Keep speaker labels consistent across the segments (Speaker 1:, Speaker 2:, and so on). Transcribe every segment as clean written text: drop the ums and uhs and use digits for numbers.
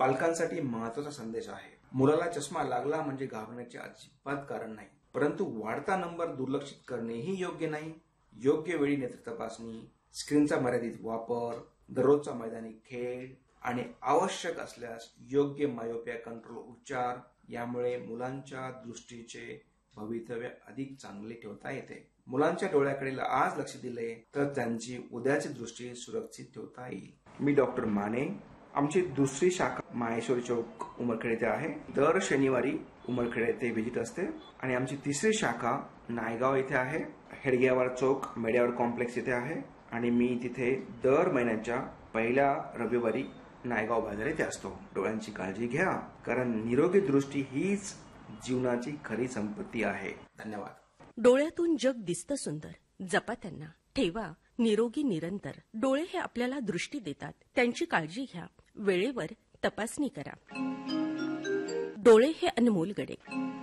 Speaker 1: पालकांसाठी महत्वाचा संदेश आहे. मुलाला चष्मा लागला म्हणजे घाबरण्याचे अजिबात कारण नाही, परंतु वाढता नंबर दुर्लक्षित करणेही योग्य नाही. योग्य वेळी नेत्र तपासणी, स्क्रीनचा मर्यादित वापर, दररोजचा मैदानी खेळ आणि आवश्यक असल्यास योग्य मायोपिया कंट्रोल उपचार यामुळे मुलांच्या दृष्टीचे भवितव्य अधिक चांगले ठेवता येते. मुलांच्या डोळ्याकडे आज लक्ष दिले तर त्यांची उद्याची दृष्टी सुरक्षित ठेवता येईल. मी डॉक्टर माने. आमची दुसरी शाखा माहेश्वरी चौक उमरखेड येथे आहे. दर शनिवारी उमरखेड येथे व्हिजिट असते आणि आमची तिसरी शाखा नायगाव येथे आहे. हेडगेवार चौक मेडियावर कॉम्प्लेक्स येथे आहे आणि मी तिथे दर महिन्याच्या पहिल्या रविवारी नायगाव बाजार येथे असतो. डोळ्यांची काळजी घ्या, कारण निरोगी दृष्टी हीच जीवनाची खरी संपत्ती आहे. धन्यवाद.
Speaker 2: डोळ्यातून जग दिसतं सुंदर, जपा त्यांना, ठेवा निरोगी निरंतर. डोळे हे आपल्याला दृष्टी देतात, त्यांची काळजी घ्या, वेळेवर तपासणी करा. डोळे हे अनमोल गडे.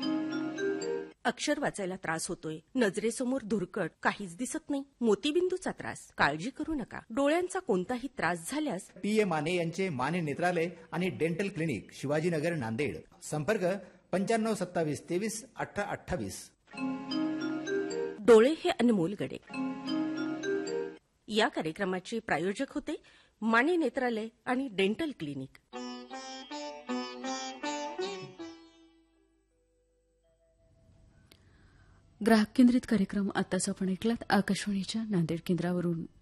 Speaker 2: अक्षर वाचायला त्रास होतोय, नजरेसमोर धुरकट, काहीच दिसत नाही, मोतीबिंदूचा त्रास, काळजी करू नका. डोळ्यांचा कोणताही त्रास झाल्यास
Speaker 3: पी.ए. माने यांचे माने नेत्रालय आणि डेंटल क्लिनिक, शिवाजीनगर, नांदेड. संपर्क 9527231828.
Speaker 2: डोळे हे अनमोल गडे. या कार्यक्रमाचे प्रायोजक होते माने नेत्रालय आणि डेंटल क्लिनिक.
Speaker 4: ग्राहक केंद्रित कार्यक्रम आताच आपण ऐकलात आकाशवाणीच्या नांदेड केंद्रावरून.